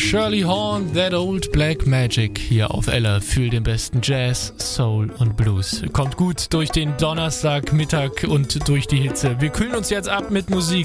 Shirley Horn, That Old Black Magic hier auf Ella für den besten Jazz, Soul und Blues. Kommt gut durch den Donnerstagmittag und durch die Hitze. Wir kühlen uns jetzt ab mit Musik